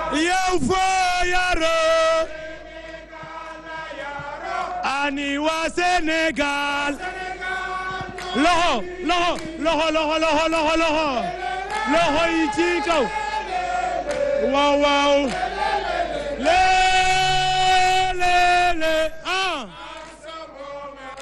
yow foo yaroo ani waa Sénégal loxo yi ci kaw waaw